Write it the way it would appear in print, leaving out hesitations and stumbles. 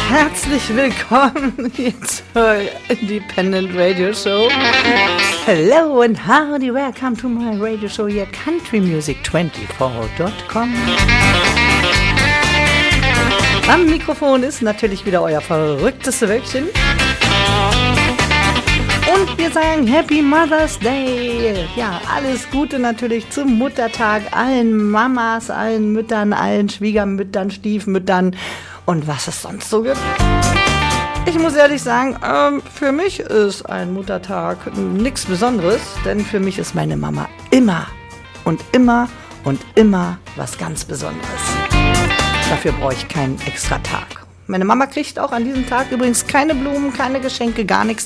Herzlich willkommen hier zur Independent Radio Show. Hello and howdy, welcome to my radio show here, countrymusic24.com. Am Mikrofon ist natürlich wieder euer verrückteste Wölkchen. Und wir sagen Happy Mother's Day. Ja, alles Gute natürlich zum Muttertag, allen Mamas, allen Müttern, allen Schwiegermüttern, Stiefmüttern und was es sonst so gibt. Ich muss ehrlich sagen, für mich ist ein Muttertag nichts Besonderes, denn für mich ist meine Mama immer und immer und immer was ganz Besonderes. Dafür brauche ich keinen extra Tag. Meine Mama kriegt auch an diesem Tag übrigens keine Blumen, keine Geschenke, gar nichts.